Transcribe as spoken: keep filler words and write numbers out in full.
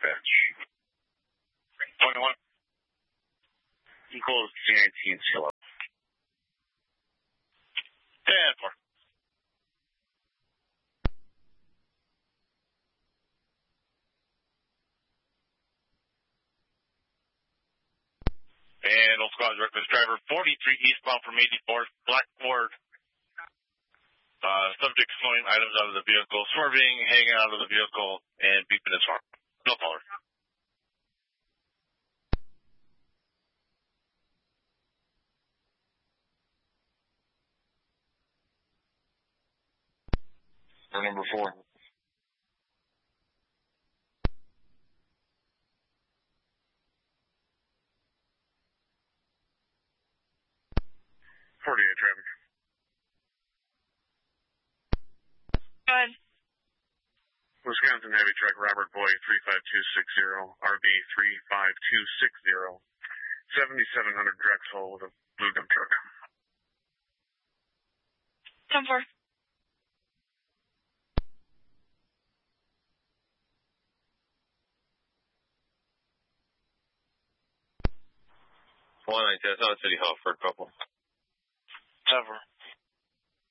dispatch. twenty-one. Equals C nineteen Silo. ten four. And Old Squad reckless driver forty-three eastbound from eighty-fourth, Black Ford. Uh, subject throwing items out of the vehicle, swerving, hanging out of the vehicle, and beeping his horn. No caller. Or number four. forty-eight traffic. Go ahead. Wisconsin Heavy Truck Robert Boy three five two six zero, R B three five two six zero, seventy-seven hundred Drexel with a blue dump truck. ten four. one nineteen, that's not City Hall for a couple. ten four.